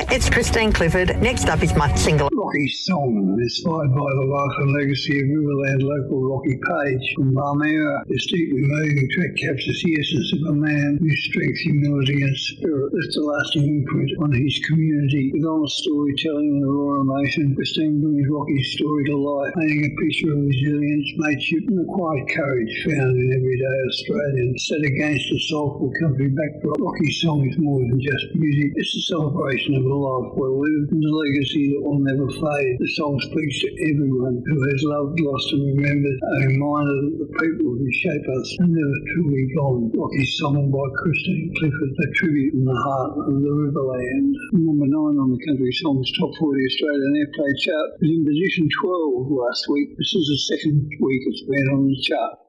It's Christine Clifford. Next up is my single. Rocky's song, inspired by the life and legacy of Riverland local Rocky Page from Barmera. This deeply moving track captures the essence of a man whose strength, humility and spirit left a lasting imprint on his community. With honest storytelling and raw emotion, Christine brings Rocky's story to life, painting a picture of resilience, mateship and the quiet courage found in everyday Australians. Set against a soulful country backdrop, Rocky's song is more than just music. It's a celebration of a life well lived and a legacy that will never fade. The song speaks to everyone who has loved, lost and remembered, a reminder that the people who shape us are never truly gone. Rocky's song by Christine Clifford, a tribute in the heart of the Riverland. Number 9 on the Country Songs Top 40 Australian Airplay chart was in position 12 last week. This is the second week it's been on the chart.